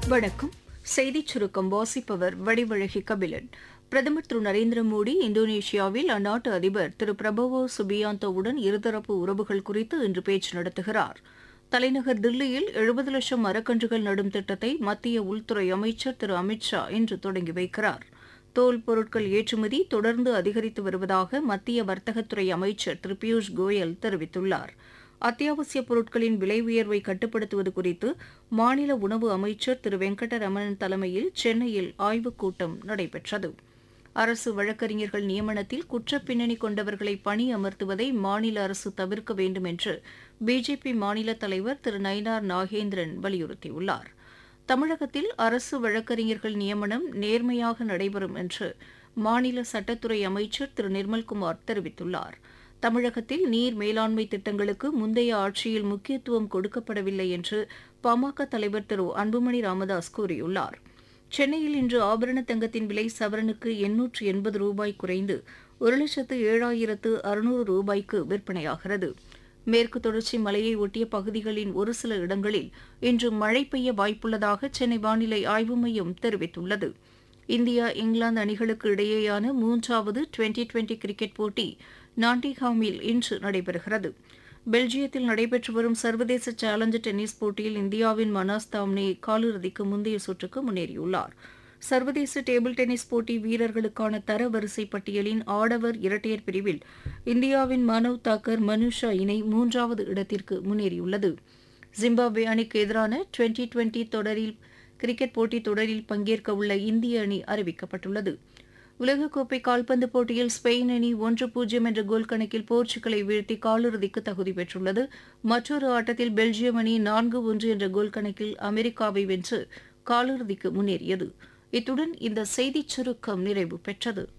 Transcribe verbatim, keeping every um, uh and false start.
வணக்கம். செய்திச் சுருக்கம் வாசிப்பவர் வடிவழகி கபிலன். பிரதமர் திரு நரேந்திர மோடி இந்தோனேஷியாவில் அந்நாட்டு அதிபர் திரு பிரபோவோ சுபியாந்தோவுடன் இருதரப்பு உறவுகள் குறித்து இன்று பேச்சு நடத்துகிறார். தலைநகர் தில்லியில் எழுபது லட்சம் மரக்கன்றுகள் நடும் திட்டத்தை மத்திய உள்துறை அமைச்சர் திரு அமித் ஷா இன்று தொடங்கி வைக்கிறார். தோல் பொருட்கள் ஏற்றுமதி தொடர்ந்து அதிகரித்து வருவதாக மத்திய வர்த்தகத்துறை அமைச்சர் திரு பியூஷ் கோயல் தெரிவித்துள்ளார். அத்தியாவசியப் பொருட்களின் விலை உயர்வை கட்டுப்படுத்துவது குறித்து மாநில உணவு அமைச்சர் திரு வெங்கடரமணன் தலைமையில் சென்னையில் ஆய்வுக் கூட்டம் நடைபெற்றது. அரசு வழக்கறிஞர்கள் நியமனத்தில் குற்றப் பின்னணி கொண்டவர்களை பணி அமர்த்துவதை மாநில அரசு தவிர்க்க வேண்டும் என்று பிஜேபி மாநில தலைவர் திரு நயினார் நாகேந்திரன் வலியுறுத்தியுள்ளார். தமிழகத்தில் அரசு வழக்கறிஞர்கள் நியமனம் நேர்மையாக நடைபெறும் என்று மாநில சட்டத்துறை அமைச்சர் திரு நிர்மல்குமார் தெரிவித்துள்ளார். தமிழகத்தில் நீர் மேலாண்மை திட்டங்களுக்கு முந்தைய ஆட்சியில் முக்கியத்துவம் கொடுக்கப்படவில்லை என்று பாமக தலைவர் திரு அன்புமணி ராமதாஸ் கூறியுள்ளார். சென்னையில் இன்று ஆபரண தங்கத்தின் விலை சவரனுக்கு எண்ணூற்று எண்பது ரூபாய் குறைந்து ஒரு லட்சத்து ஏழாயிரத்து அறுநூறு ரூபாய்க்கு விற்பனையாகிறது. மேற்கு தொடர்ச்சி மலையை ஒட்டிய பகுதிகளின் ஒரு சில இடங்களில் இன்று மழை பெய்ய வாய்ப்புள்ளதாக சென்னை வானிலை ஆய்வு மையம் தெரிவித்துள்ளது. இந்தியா இங்கிலாந்து அணிகளுக்கு இடையேயான மூன்றாவது டுவெண்டி டுவெண்டி கிரிக்கெட் போட்டி நாட்டிங்ஹாமில் இன்று நடைபெறுகிறது. பெல்ஜியத்தில் நடைபெற்று வரும் சர்வதேச சேலஞ்சர் டென்னிஸ் போட்டியில் இந்தியாவின் மனாஸ் தாம்னே காலிறுதிக்கு முந்தைய சுற்றுக்கு முன்னேறியுள்ளார். சர்வதேச டேபிள் டென்னிஸ் போட்டி வீரர்களுக்கான தரவரிசை பட்டியலின் ஆடவர் இரட்டையர் பிரிவில் இந்தியாவின் மனவ் தாக்கர் மனுஷா இணை மூன்றாவது இடத்திற்கு முன்னேறியுள்ளது. ஜிம்பாப்வே அணிக்கு எதிரான டுவெண்டி டுவெண்டி தொடரில் கிரிக்கெட் போட்டித் தொடரில் பங்கேற்க உள்ள இந்திய அணி அறிவிக்கப்பட்டுள்ளது. உலகக்கோப்பை கால்பந்து போட்டியில் ஸ்பெயின் அணி ஒன்று பூஜ்ஜியம் என்ற கோல் கணக்கில் போர்ச்சுகலை வீழ்த்தி காலிறுதிக்கு தகுதி பெற்றுள்ளது. மற்றொரு ஆட்டத்தில் பெல்ஜியம் அணி நான்கு ஒன்று என்ற கோல் கணக்கில் அமெரிக்காவை வென்று காலிறுதிக்கு முன்னேறியது. இத்துடன் இந்த செய்திச் சுருக்கம் நிறைவு பெற்றது.